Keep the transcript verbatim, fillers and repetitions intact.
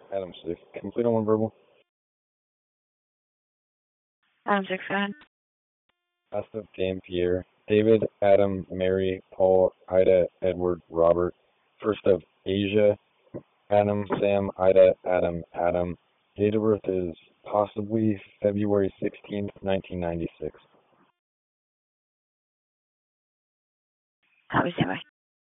Adam six. Complete on one verbal. Adam six, go ahead. Last of Dan Pierre. David, Adam, Mary, Paul, Ida, Edward, Robert. First of Asia, Adam, Sam, Ida, Adam, Adam. Date of birth is possibly February sixteenth, nineteen ninety-six. Copy, stand by.